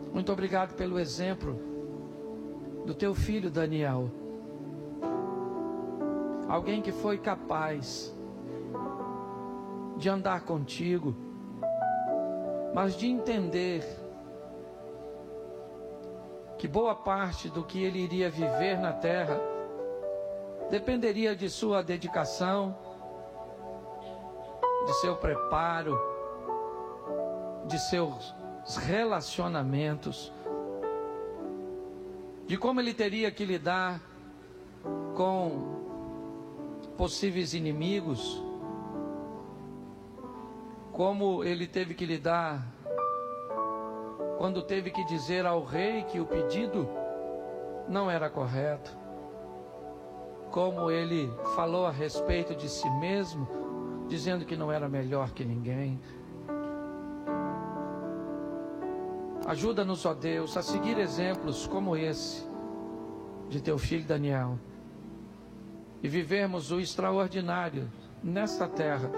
Muito obrigado pelo exemplo do teu filho Daniel. Alguém que foi capaz de andar contigo, mas de entender que boa parte do que ele iria viver na terra dependeria de sua dedicação, de seu preparo, de seus relacionamentos, de como ele teria que lidar com possíveis inimigos, como ele teve que lidar quando teve que dizer ao rei que o pedido não era correto, como ele falou a respeito de si mesmo, dizendo que não era melhor que ninguém. Ajuda-nos, ó Deus, a seguir exemplos como esse de teu filho Daniel e vivermos o extraordinário nesta terra,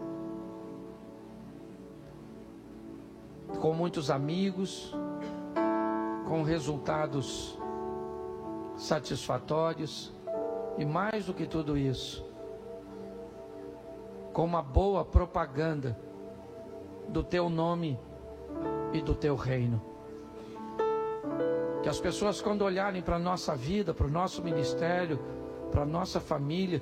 com muitos amigos, com resultados satisfatórios e, mais do que tudo isso, com uma boa propaganda do teu nome e do teu reino. Que as pessoas, quando olharem para a nossa vida, para o nosso ministério, para a nossa família,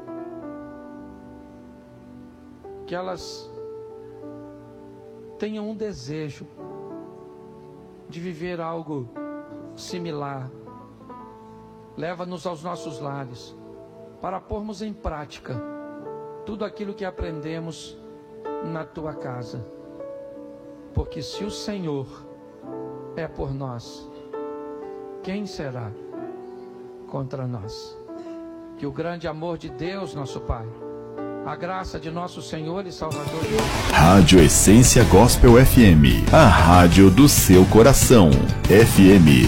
que elas tenham um desejo de viver algo similar. Leva-nos aos nossos lares para pormos em prática tudo aquilo que aprendemos na tua casa. Porque se o Senhor é por nós, quem será contra nós? Que o grande amor de Deus, nosso Pai, a graça de nosso Senhor e Salvador Jesus. Rádio Essência Gospel FM, a rádio do seu coração. FM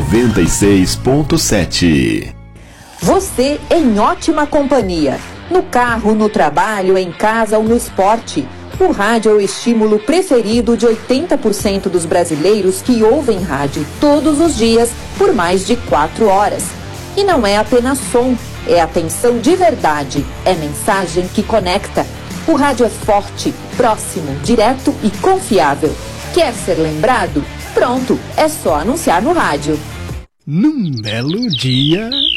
96.7. Você em ótima companhia. No carro, no trabalho, em casa ou no esporte. O rádio é o estímulo preferido de 80% dos brasileiros que ouvem rádio todos os dias por mais de 4 horas. E não é apenas som, é atenção de verdade, é mensagem que conecta. O rádio é forte, próximo, direto e confiável. Quer ser lembrado? Pronto, é só anunciar no rádio. Num belo dia...